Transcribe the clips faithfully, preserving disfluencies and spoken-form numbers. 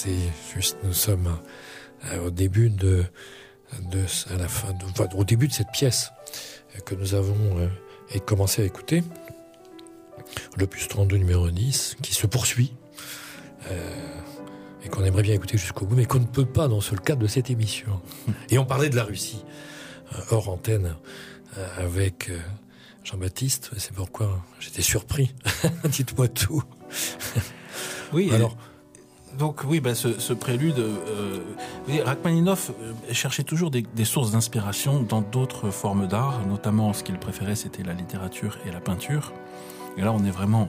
c'est juste, nous sommes au début de, de à la fin, de, enfin, au début de cette pièce que nous avons euh, commencé à écouter, l'opus trente-deux numéro dix, qui se poursuit euh, et qu'on aimerait bien écouter jusqu'au bout, mais qu'on ne peut pas dans le cadre de cette émission. Et on parlait de la Russie euh, hors antenne euh, avec euh, Jean-Baptiste. C'est pourquoi j'étais surpris. Dites-moi tout. Oui. Alors. Donc oui, bah, ce, ce prélude, euh, Rachmaninov cherchait toujours des, des sources d'inspiration dans d'autres formes d'art, notamment ce qu'il préférait, c'était la littérature et la peinture. Et là, on est vraiment,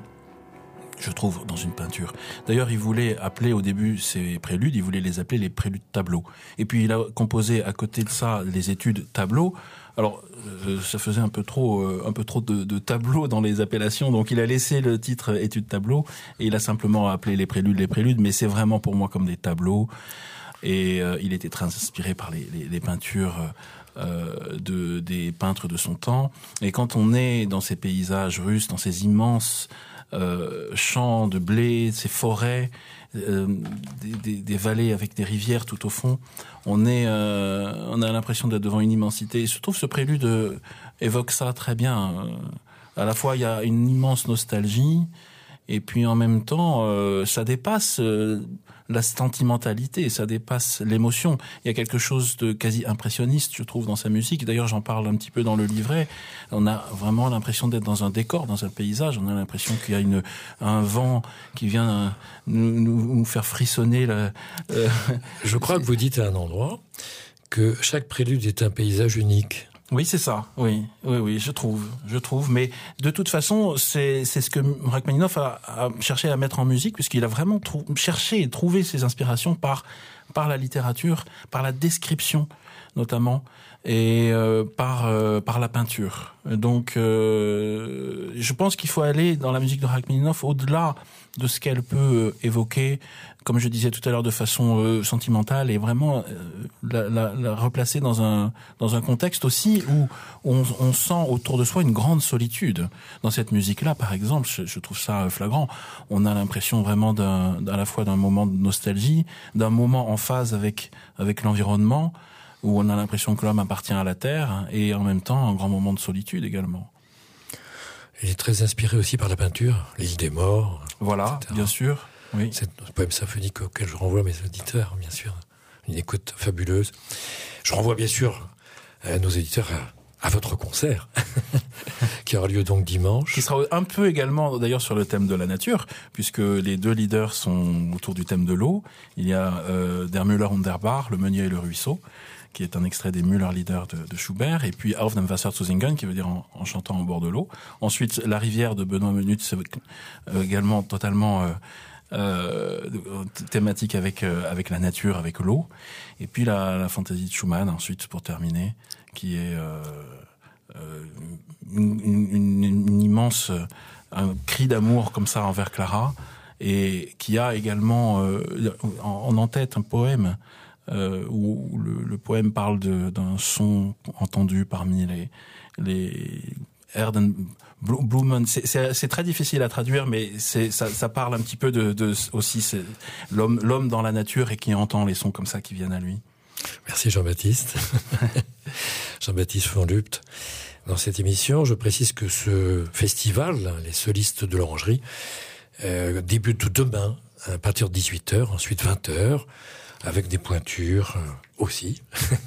je trouve, dans une peinture. D'ailleurs, il voulait appeler au début ces préludes, il voulait les appeler les préludes tableaux. Et puis il a composé à côté de ça les études tableaux. Alors, euh, ça faisait un peu trop, euh, un peu trop de, de tableaux dans les appellations, donc il a laissé le titre études tableaux et il a simplement appelé les préludes les préludes, mais c'est vraiment pour moi comme des tableaux. Et euh, il était très inspiré par les, les, les peintures euh, de des peintres de son temps. Et quand on est dans ces paysages russes, dans ces immenses euh, champs de blé, ces forêts, euh, des, des, des vallées avec des rivières tout au fond, on est, euh, on a l'impression d'être devant une immensité. Et je trouve ce prélude euh, évoque ça très bien. Euh, à la fois, il y a une immense nostalgie, et puis en même temps, euh, ça dépasse euh, la sentimentalité, ça dépasse l'émotion. Il y a quelque chose de quasi impressionniste, je trouve, dans sa musique. D'ailleurs, j'en parle un petit peu dans le livret. On a vraiment l'impression d'être dans un décor, dans un paysage. On a l'impression qu'il y a une, un vent qui vient nous, nous, nous faire frissonner. La, euh... Je crois que vous dites à un endroit que chaque prélude est un paysage unique. Oui, c'est ça. Oui, oui, oui, je trouve, je trouve. Mais de toute façon, c'est c'est ce que Rachmaninov a, a cherché à mettre en musique, puisqu'il a vraiment trou- cherché et trouvé ses inspirations par par la littérature, par la description notamment, et euh, par euh, par la peinture. Donc, euh, je pense qu'il faut aller dans la musique de Rachmaninov au-delà de ce qu'elle peut évoquer, comme je disais tout à l'heure, de façon euh, sentimentale, et vraiment euh, la, la, la replacer dans un dans un contexte aussi où on, on sent autour de soi une grande solitude. Dans cette musique-là, par exemple, je, je trouve ça flagrant. On a l'impression vraiment d'un, à la fois d'un moment de nostalgie, d'un moment en phase avec avec l'environnement, où on a l'impression que l'homme appartient à la terre, et en même temps un grand moment de solitude également. Il est très inspiré aussi par la peinture, l'île des morts. Voilà, et cetera. Bien sûr. Oui. C'est un poème symphonique auquel je renvoie mes auditeurs, bien sûr. Une écoute fabuleuse. Je renvoie bien sûr à nos éditeurs à, à votre concert, qui aura lieu donc dimanche. Qui sera un peu également d'ailleurs sur le thème de la nature, puisque les deux leaders sont autour du thème de l'eau. Il y a euh, Der Müller und der Bach, le meunier et le ruisseau, qui est un extrait des Müller-Lieder de, de Schubert, et puis Auf dem Wasser zu singen, qui veut dire en, en chantant au bord de l'eau. Ensuite, La rivière de Benoît Menutz, euh, également totalement euh, euh, thématique avec euh, avec la nature, avec l'eau. Et puis la, la fantaisie de Schumann, ensuite, pour terminer, qui est euh, euh, une, une, une immense, un cri d'amour comme ça envers Clara, et qui a également euh, en, en tête un poème Euh, où le, le poème parle de, d'un son entendu parmi les les Erdenblumen. C'est, c'est, c'est très difficile à traduire, mais c'est, ça, ça parle un petit peu de, de aussi c'est l'homme, l'homme dans la nature et qui entend les sons comme ça qui viennent à lui. Merci Jean-Baptiste. Jean-Baptiste von Lupt. Dans cette émission, je précise que ce festival, les solistes de l'Orangerie, euh, débute demain à partir de dix-huit heures, ensuite vingt heures. Avec des pointures euh, aussi,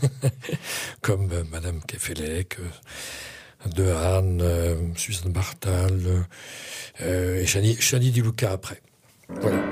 comme euh, Madame Kefelec, euh, De Hahn, euh, Suzanne Bartal euh, et Chani, Chani Di Luca après. Voilà.